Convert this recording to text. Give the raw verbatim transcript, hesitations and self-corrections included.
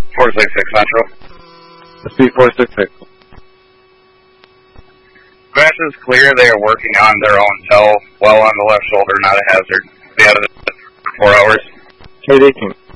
four six six Central. S P four six six. Grass is clear. They are working on their own tell. Well on the left shoulder, not a hazard. Be out of the for four hours. K D King.